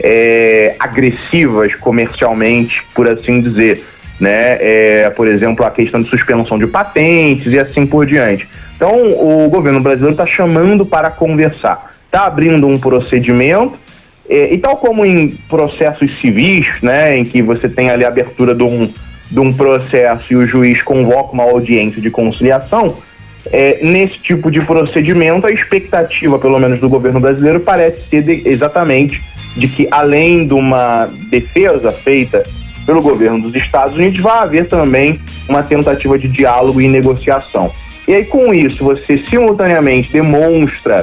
é, agressivas comercialmente, por assim dizer, né? É, por exemplo, a questão de suspensão de patentes e assim por diante. Então, o governo brasileiro está chamando para conversar, está abrindo um procedimento, é, e tal como em processos civis, né, em que você tem ali a abertura de um, de um processo e o juiz convoca uma audiência de conciliação, é, nesse tipo de procedimento, a expectativa, pelo menos do governo brasileiro, parece ser de, exatamente de que, além de uma defesa feita pelo governo dos Estados Unidos, vai haver também uma tentativa de diálogo e negociação. E aí, com isso, você simultaneamente demonstra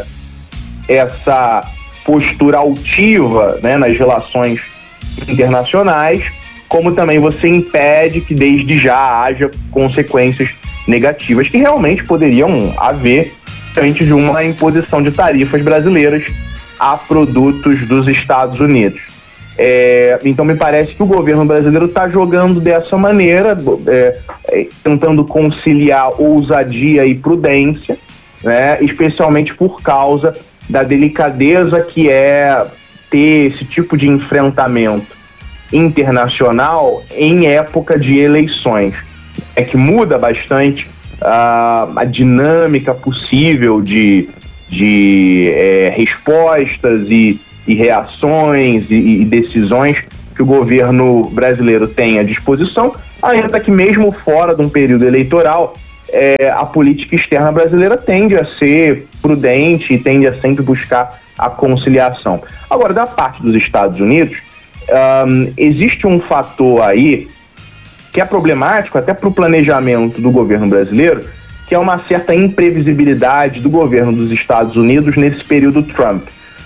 essa postura altiva, né, nas relações internacionais, como também você impede que desde já haja consequências negativas que realmente poderiam haver diante de uma imposição de tarifas brasileiras a produtos dos Estados Unidos. É, então me parece que o governo brasileiro está jogando dessa maneira, é, é, tentando conciliar ousadia e prudência, né, especialmente por causa da delicadeza que é ter esse tipo de enfrentamento internacional em época de eleições. É que muda bastante uh, a dinâmica possível de, de é, respostas e, e reações e, e decisões que o governo brasileiro tem à disposição, ainda que mesmo fora de um período eleitoral, é, a política externa brasileira tende a ser prudente e tende a sempre buscar a conciliação. Agora, da parte dos Estados Unidos, um, existe um fator aí que é problemático até para o planejamento do governo brasileiro, que é uma certa imprevisibilidade do governo dos Estados Unidos nesse período Trump.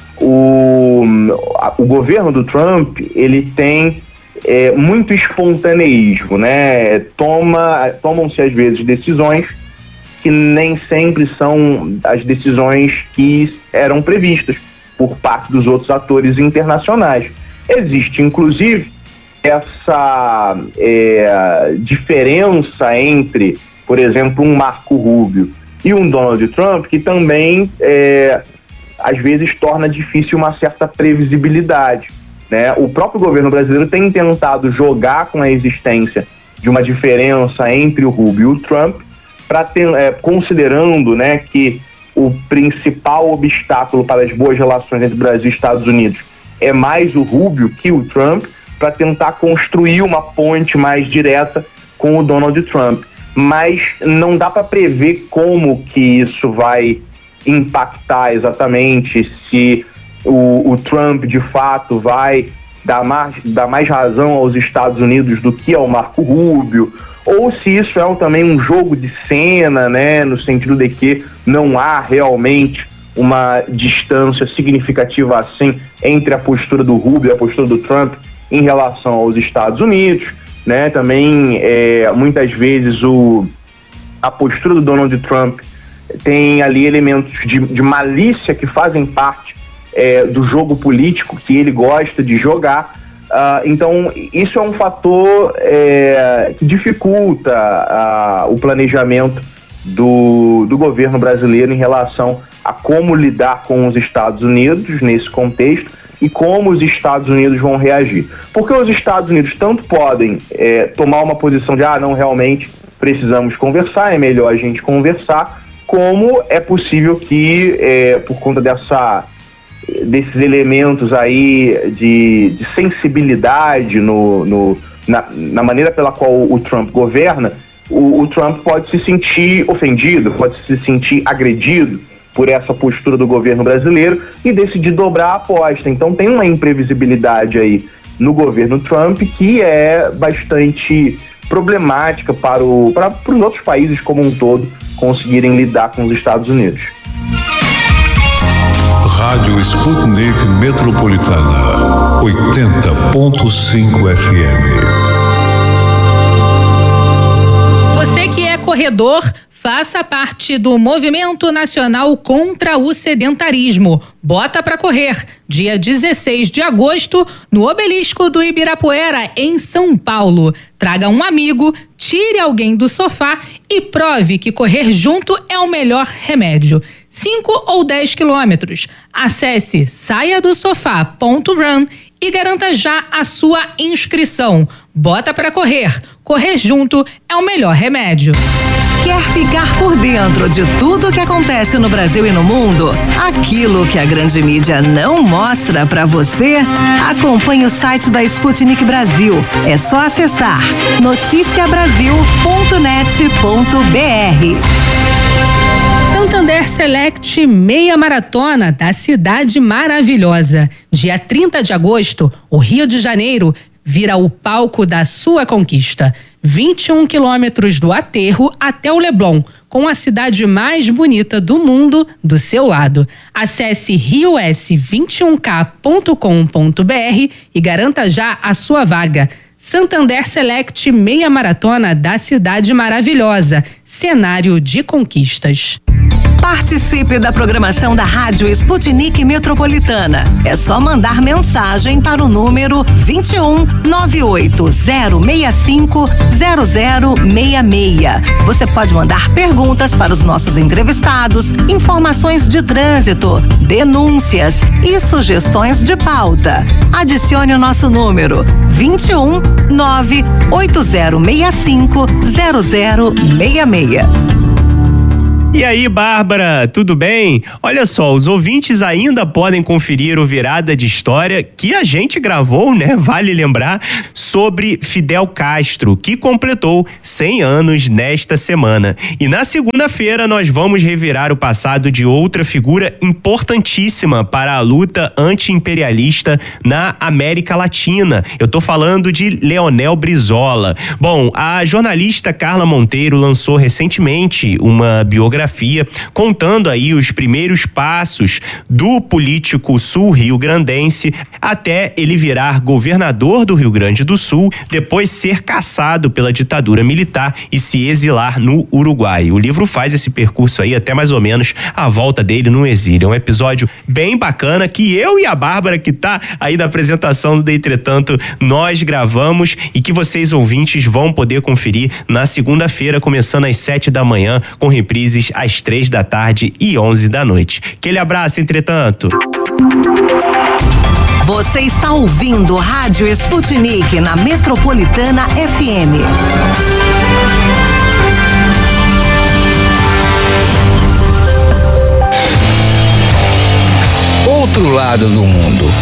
O, a, o governo do Trump, ele tem é, muito espontaneísmo, né? Toma, tomam-se às vezes decisões que nem sempre são as decisões que eram previstas por parte dos outros atores internacionais. Existe, inclusive, essa é, diferença entre, por exemplo, um Marco Rubio e um Donald Trump, que também, é, às vezes, torna difícil uma certa previsibilidade, né? O próprio governo brasileiro tem tentado jogar com a existência de uma diferença entre o Rubio e o Trump, pra ter, é, considerando, né, que o principal obstáculo para as boas relações entre Brasil e Estados Unidos é mais o Rubio que o Trump, para tentar construir uma ponte mais direta com o Donald Trump. Mas não dá para prever como que isso vai impactar exatamente, se o, o Trump de fato vai dar mais, dar mais razão aos Estados Unidos do que ao Marco Rubio, ou se isso é um, também um jogo de cena, né, no sentido de que não há realmente uma distância significativa assim entre a postura do Rubio e a postura do Trump em relação aos Estados Unidos, né? Também é, muitas vezes o, a postura do Donald Trump tem ali elementos de, de malícia que fazem parte é, do jogo político que ele gosta de jogar. Uh, então isso é um fator é, que dificulta uh, o planejamento do, do governo brasileiro em relação a como lidar com os Estados Unidos nesse contexto e como os Estados Unidos vão reagir. Porque os Estados Unidos tanto podem é, tomar uma posição de, ah, não, realmente precisamos conversar, é melhor a gente conversar, como é possível que, é, por conta dessa, desses elementos aí de, de sensibilidade no, no, na, na maneira pela qual o Trump governa, o, o Trump pode se sentir ofendido, pode se sentir agredido por essa postura do governo brasileiro e decidir dobrar a aposta. Então tem uma imprevisibilidade aí no governo Trump que é bastante problemática para, o, para, para os outros países como um todo conseguirem lidar com os Estados Unidos. Rádio Sputnik Metropolitana, oitenta ponto cinco F M. Você que é corredor, faça parte do Movimento Nacional contra o Sedentarismo. Bota pra correr, dia dezesseis de agosto, no Obelisco do Ibirapuera, em São Paulo. Traga um amigo, tire alguém do sofá e prove que correr junto é o melhor remédio. cinco ou dez quilômetros. Acesse saia do sofá ponto run e garanta já a sua inscrição. Bota pra correr. Correr junto é o melhor remédio. Quer ficar por dentro de tudo que acontece no Brasil e no mundo? Aquilo que a grande mídia não mostra pra você? Acompanhe o site da Sputnik Brasil. É só acessar noticia brasil ponto net ponto b r. Santander Select Meia Maratona da Cidade Maravilhosa. Dia trinta de agosto, o Rio de Janeiro vira o palco da sua conquista. vinte e um quilômetros do aterro até o Leblon, com a cidade mais bonita do mundo do seu lado. Acesse rio s vinte e um k ponto com ponto b r e garanta já a sua vaga. Santander Select Meia Maratona da Cidade Maravilhosa. Cenário de conquistas. Participe da programação da Rádio Sputnik Metropolitana. É só mandar mensagem para o número vinte e um, nove oito zero seis cinco, zero zero seis seis. Você pode mandar perguntas para os nossos entrevistados, informações de trânsito, denúncias e sugestões de pauta. Adicione o nosso número vinte e um, nove oito zero seis cinco, zero zero seis seis. E aí, Bárbara, tudo bem? Olha só, os ouvintes ainda podem conferir o Virada de História que a gente gravou, né? Vale lembrar, sobre Fidel Castro, que completou cem anos nesta semana. E na segunda-feira nós vamos revirar o passado de outra figura importantíssima para a luta anti-imperialista na América Latina. Eu tô falando de Leonel Brizola. Bom, a jornalista Carla Monteiro lançou recentemente uma biografia contando aí os primeiros passos do político sul-rio-grandense até ele virar governador do Rio Grande do Sul, depois ser caçado pela ditadura militar e se exilar no Uruguai. O livro faz esse percurso aí até mais ou menos a volta dele no exílio. É um episódio bem bacana que eu e a Bárbara, que tá aí na apresentação do Entretanto, nós gravamos e que vocês ouvintes vão poder conferir na segunda-feira, começando às sete da manhã, com reprises às três da tarde e onze da noite. Aquele abraço, Entretanto. Você está ouvindo Rádio Sputnik na Metropolitana F M. Outro lado do mundo.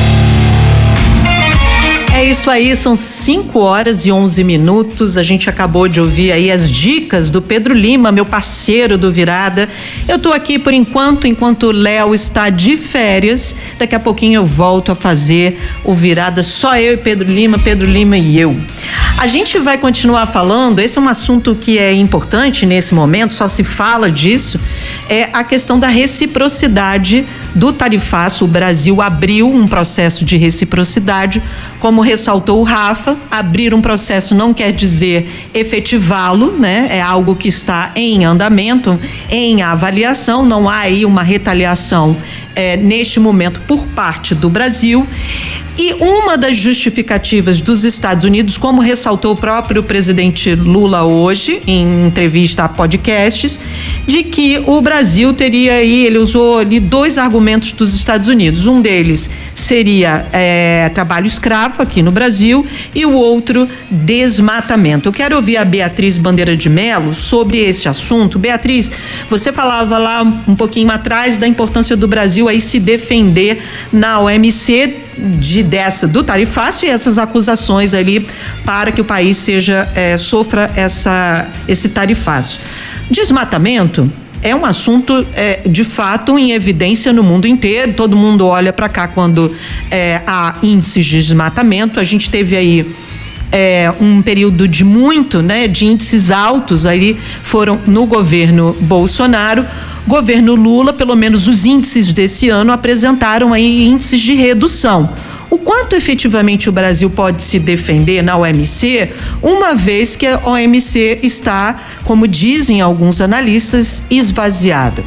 É isso aí, são cinco horas e onze minutos. A gente acabou de ouvir aí as dicas do Pedro Lima, meu parceiro do Virada. Eu tô aqui por enquanto, enquanto o Léo está de férias. Daqui a pouquinho eu volto a fazer o Virada, só eu e Pedro Lima, Pedro Lima e eu. A gente vai continuar falando, esse é um assunto que é importante nesse momento, só se fala disso, é a questão da reciprocidade do tarifaço. O Brasil abriu um processo de reciprocidade, como ressaltou o Rafa. Abrir um processo não quer dizer efetivá-lo, né? É algo que está em andamento, em avaliação, não há aí uma retaliação é, neste momento por parte do Brasil. E uma das justificativas dos Estados Unidos, como ressaltou o próprio presidente Lula hoje, em entrevista a podcasts, de que o Brasil teria aí, ele usou ali dois argumentos dos Estados Unidos. Um deles seria é, trabalho escravo aqui no Brasil e o outro, desmatamento. Eu quero ouvir a Beatriz Bandeira de Mello sobre esse assunto. Beatriz, você falava lá um pouquinho atrás da importância do Brasil aí se defender na O M C de dessa do tarifaço e essas acusações ali para que o país seja é, sofra essa esse tarifaço. Desmatamento é um assunto é, de fato em evidência no mundo inteiro. Todo mundo olha para cá quando é, há índices de desmatamento. A gente teve aí é, um período de muito, né, de índices altos aí foram no governo Bolsonaro. Governo Lula, pelo menos os índices desse ano apresentaram aí índices de redução. O quanto efetivamente o Brasil pode se defender na O M C, uma vez que a O M C está, como dizem alguns analistas, esvaziada?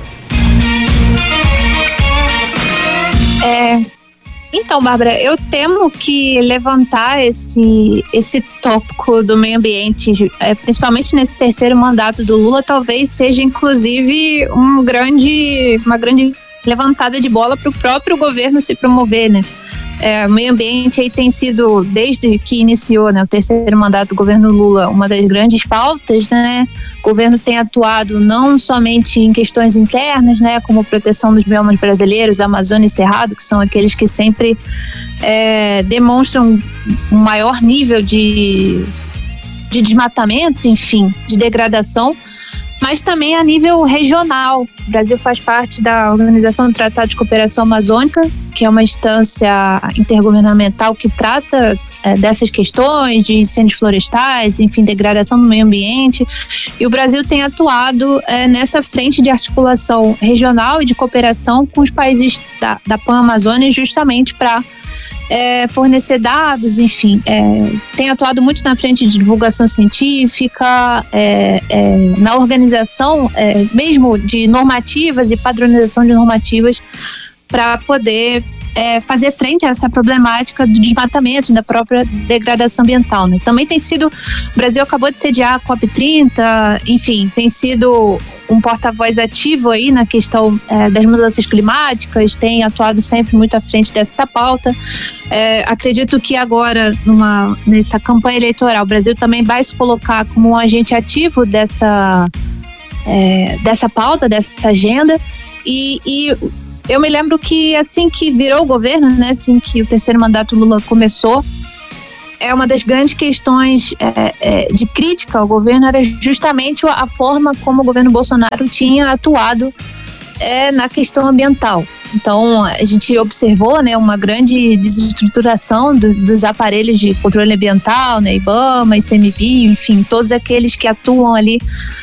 É, então, Bárbara, eu temo que levantar esse, esse tópico do meio ambiente, é, principalmente nesse terceiro mandato do Lula, talvez seja inclusive um grande, uma grande levantada de bola para o próprio governo se promover, né? É, o meio ambiente aí tem sido, desde que iniciou, né, o terceiro mandato do governo Lula, uma das grandes pautas, né? O governo tem atuado não somente em questões internas, né, como proteção dos biomas brasileiros, Amazônia e Cerrado, que são aqueles que sempre é, demonstram um maior nível de, de desmatamento, enfim, de degradação, mas também a nível regional. O Brasil faz parte da Organização do Tratado de Cooperação Amazônica, que é uma instância intergovernamental que trata é, dessas questões de incêndios florestais, enfim, degradação do meio ambiente. E o Brasil tem atuado é, nessa frente de articulação regional e de cooperação com os países da, da Pan-Amazônia, justamente para é, fornecer dados, enfim, é, tem atuado muito na frente de divulgação científica, é, é, na organização é, mesmo de normativas e padronização de normativas para poder é, fazer frente a essa problemática do desmatamento, da própria degradação ambiental, né? Também tem sido, o Brasil acabou de sediar a COP trinta, enfim, tem sido um porta-voz ativo aí na questão é, das mudanças climáticas, tem atuado sempre muito à frente dessa pauta. É, acredito que agora, numa, nessa campanha eleitoral, o Brasil também vai se colocar como um agente ativo dessa, é, dessa pauta, dessa agenda, e, e eu me lembro que assim que virou o governo, né, assim que o terceiro mandato Lula começou, é uma das grandes questões é, é, de crítica ao governo era justamente a forma como o governo Bolsonaro tinha atuado é, na questão ambiental. Então, a gente observou, né, uma grande desestruturação do, dos aparelhos de controle ambiental, né, IBAMA, I C M B I, enfim, todos aqueles que atuam ali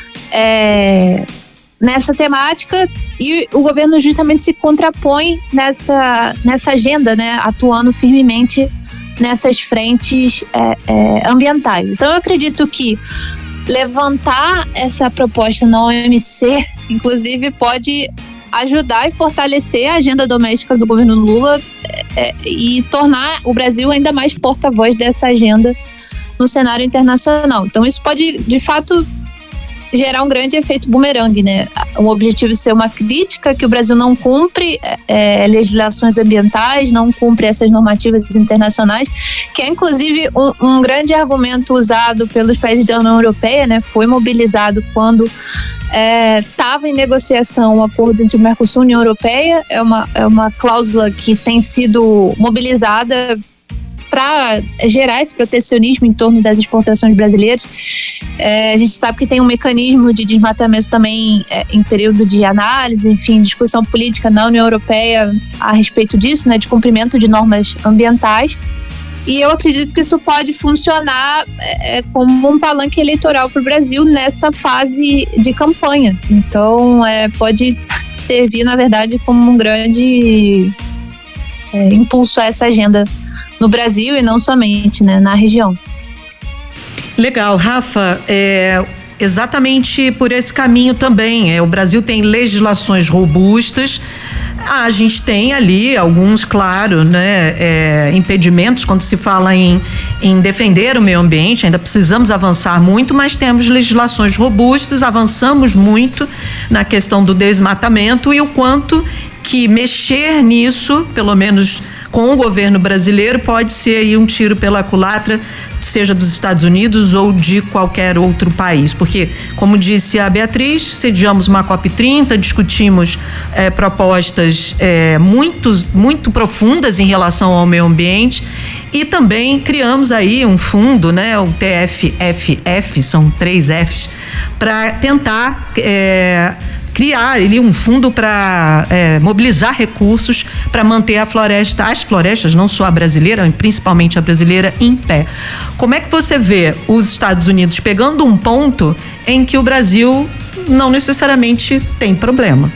é, nessa temática, e o governo justamente se contrapõe nessa, nessa agenda, né, atuando firmemente nessas frentes é, é, ambientais. Então eu acredito que levantar essa proposta na O M C, inclusive, pode ajudar e fortalecer a agenda doméstica do governo Lula é, e tornar o Brasil ainda mais porta-voz dessa agenda no cenário internacional. Então isso pode, de fato, gerar um grande efeito bumerangue, né? O objetivo é ser uma crítica que o Brasil não cumpre é, legislações ambientais, não cumpre essas normativas internacionais, que é inclusive um, um grande argumento usado pelos países da União Europeia, né? Foi mobilizado quando estava é, em negociação o acordo entre o Mercosul e a União Europeia. É uma, é uma cláusula que tem sido mobilizada para gerar esse protecionismo em torno das exportações brasileiras. É, a gente sabe que tem um mecanismo de desmatamento também é, em período de análise, enfim, discussão política na União Europeia a respeito disso, né, de cumprimento de normas ambientais. E eu acredito que isso pode funcionar é, como um palanque eleitoral para o Brasil nessa fase de campanha. Então, é, pode servir, na verdade, como um grande é, impulso a essa agenda no Brasil e não somente, né, na região. Legal, Rafa, é exatamente por esse caminho também. É, o Brasil tem legislações robustas. Ah, a gente tem ali alguns, claro, né, é, impedimentos quando se fala em, em defender o meio ambiente. Ainda precisamos avançar muito, mas temos legislações robustas, avançamos muito na questão do desmatamento e o quanto que mexer nisso, pelo menos com o governo brasileiro, pode ser aí um tiro pela culatra, seja dos Estados Unidos ou de qualquer outro país, porque, como disse a Beatriz, sediamos uma COP trinta, discutimos eh, propostas eh, muito, muito profundas em relação ao meio ambiente e também criamos aí um fundo, né, o T F F F, são três Fs, para tentar eh, criar ali um fundo para é, mobilizar recursos para manter a floresta, as florestas, não só a brasileira, principalmente a brasileira, em pé. Como é que você vê os Estados Unidos pegando um ponto em que o Brasil não necessariamente tem problema?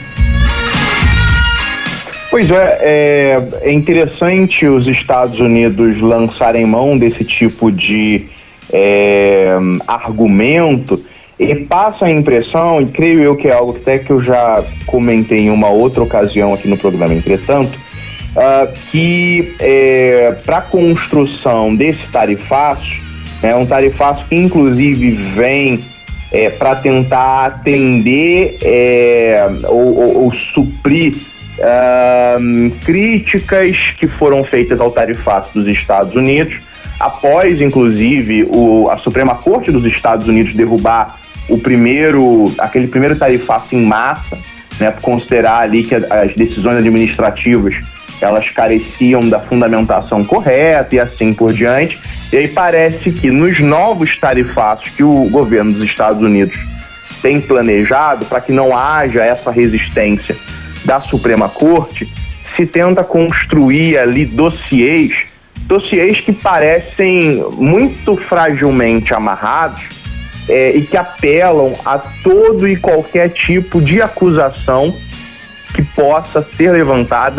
Pois é, é, é interessante os Estados Unidos lançarem mão desse tipo de é, argumento. E passa a impressão, e creio eu que é algo até que eu já comentei em uma outra ocasião aqui no programa, entretanto, uh, que é, para a construção desse tarifaço, é um tarifaço que inclusive vem é, para tentar atender é, ou, ou, ou suprir uh, críticas que foram feitas ao tarifaço dos Estados Unidos, após inclusive o, a Suprema Corte dos Estados Unidos derrubar o primeiro, aquele primeiro tarifaço em massa, né, por considerar ali que as decisões administrativas elas careciam da fundamentação correta e assim por diante. E aí parece que nos novos tarifaços que o governo dos Estados Unidos tem planejado, para que não haja essa resistência da Suprema Corte, se tenta construir ali dossiês, dossiês que parecem muito fragilmente amarrados, É, e que apelam a todo e qualquer tipo de acusação que possa ser levantada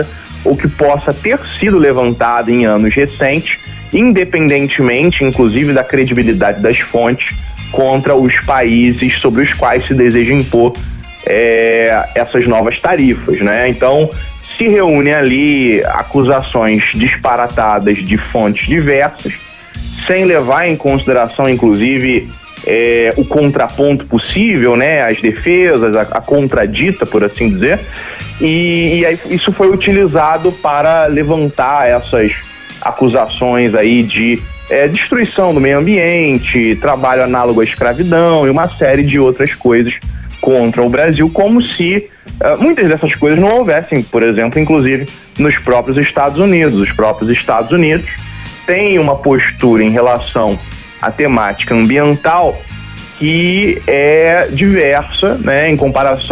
ou que possa ter sido levantada em anos recentes, independentemente, inclusive, da credibilidade das fontes, contra os países sobre os quais se deseja impor é, essas novas tarifas, né? Então, se reúnem ali acusações disparatadas de fontes diversas, sem levar em consideração, inclusive, é, o contraponto possível, né? As defesas, a, a contradita, por assim dizer, e, e aí isso foi utilizado para levantar essas acusações aí de é, destruição do meio ambiente, trabalho análogo à escravidão e uma série de outras coisas contra o Brasil, como se uh, muitas dessas coisas não houvessem, por exemplo, inclusive nos próprios Estados Unidos. Os próprios Estados Unidos têm uma postura em relação à temática ambiental que é diversa, né, em comparação